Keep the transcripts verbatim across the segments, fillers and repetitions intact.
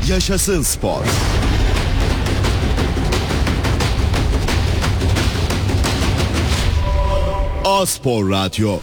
Yaşasın spor. A-Spor Radyo.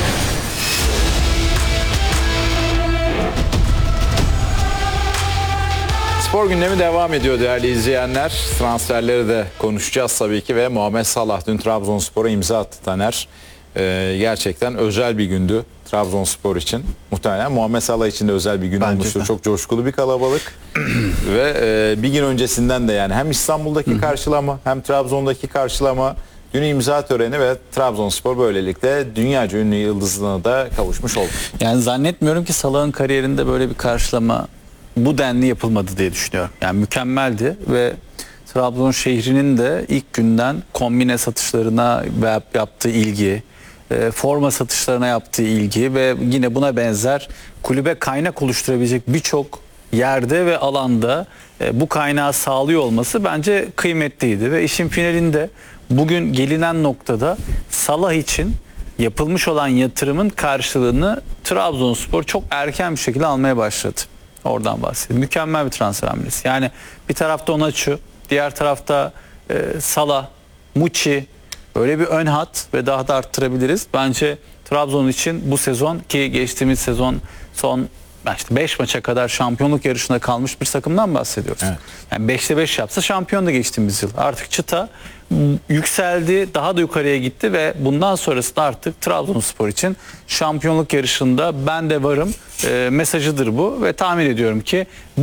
Spor gündemi devam ediyor değerli izleyenler. Transferleri de konuşacağız tabii ki ve Muhammed Salah dün Trabzonspor'a imza attı Taner. Ee, gerçekten özel bir gündü Trabzonspor için. Muhtemelen Muhammed Salah için de özel bir gün Bence olmuştur. de. Çok coşkulu bir kalabalık. Ve e, bir gün öncesinden de yani hem İstanbul'daki karşılama hem Trabzon'daki karşılama, dün imza töreni ve Trabzonspor böylelikle dünyaca ünlü yıldızına da kavuşmuş oldu. Yani zannetmiyorum ki Salah'ın kariyerinde böyle bir karşılama bu denli yapılmadı diye düşünüyorum. Yani mükemmeldi ve Trabzon şehrinin de ilk günden kombine satışlarına yaptığı ilgi, e, forma satışlarına yaptığı ilgi ve yine buna benzer kulübe kaynak oluşturabilecek birçok yerde ve alanda e, bu kaynağı sağlıyor olması bence kıymetliydi ve işin finalinde bugün gelinen noktada Salah için yapılmış olan yatırımın karşılığını Trabzonspor çok erken bir şekilde almaya başladı. Oradan bahsediyorum. Mükemmel bir transfer hamlesi. Yani bir tarafta Onaçu, diğer tarafta e, Salah, Muçi, böyle bir ön hat ve daha da arttırabiliriz. Bence Trabzon için bu sezon, ki geçtiğimiz sezon son işte beş maça kadar şampiyonluk yarışında kalmış bir takımdan bahsediyoruz. Evet. Yani beşte beş yapsa şampiyon da geçtiğimiz yıl. Artık çıta yükseldi, daha da yukarıya gitti ve bundan sonrasında artık Trabzonspor için şampiyonluk yarışında ben de varım e, mesajıdır bu ve tahmin ediyorum ki